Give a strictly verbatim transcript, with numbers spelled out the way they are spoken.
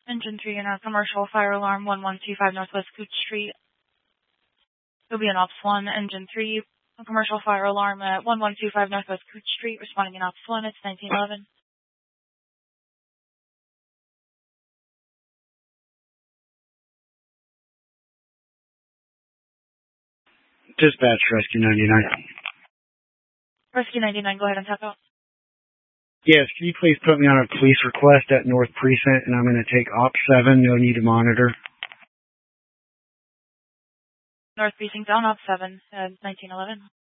Engine three, and a commercial fire alarm, one one two five Northwest Cooch Street. There'll be an Ops one, Engine three, a commercial fire alarm at one one two five Northwest Cooch Street, responding in Ops one, it's nineteen eleven. Dispatch, Rescue ninety-nine. Rescue ninety-nine, go ahead and tap out. Yes, can you please put me on a police request at North Precinct, and I'm going to take Ops seven, no need to monitor. North Precinct down, Ops seven, uh, nineteen eleven.